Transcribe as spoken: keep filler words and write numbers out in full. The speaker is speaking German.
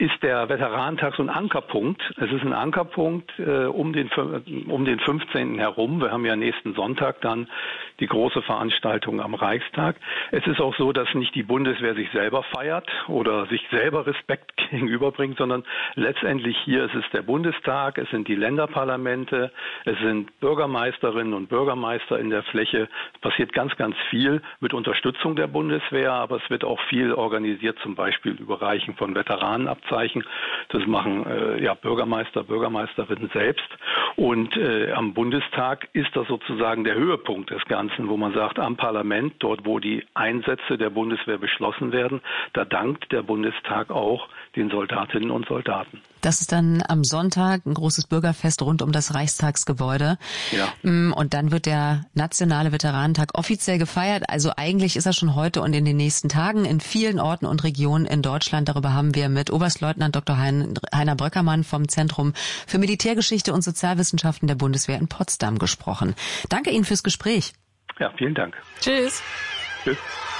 ist der Veteranentag so ein Ankerpunkt. Es ist ein Ankerpunkt äh, um den um den fünfzehnten herum. Wir haben ja nächsten Sonntag dann die große Veranstaltung am Reichstag. Es ist auch so, dass nicht die Bundeswehr sich selber feiert oder sich selber Respekt gegenüberbringt, sondern letztendlich hier ist es der Bundestag, es sind die Länderparlamente, es sind Bürgermeisterinnen und Bürgermeister in der Fläche. Es passiert ganz, ganz viel mit Unterstützung der Bundeswehr, aber es wird auch viel organisiert, zum Beispiel Überreichen von Veteranenabzeichen. Das machen äh, ja Bürgermeister, Bürgermeisterinnen selbst. Und äh, am Bundestag ist das sozusagen der Höhepunkt des Ganzen, wo man sagt, am Parlament, dort wo die Einsätze der Bundeswehr beschlossen werden, da dankt der Bundestag auch den Soldatinnen und Soldaten. Das ist dann am Sonntag ein großes Bürgerfest rund um das Reichstagsgebäude. Ja. Und dann wird der Nationale Veteranentag offiziell gefeiert. Also eigentlich ist er schon heute und in den nächsten Tagen in vielen Orten und Regionen in Deutschland. Darüber haben wir mit Oberstleutnant Doktor Hein, Heiner Bröckermann vom Zentrum für Militärgeschichte und Sozialwissenschaften der Bundeswehr in Potsdam gesprochen. Danke Ihnen fürs Gespräch. Ja, vielen Dank. Tschüss. Tschüss.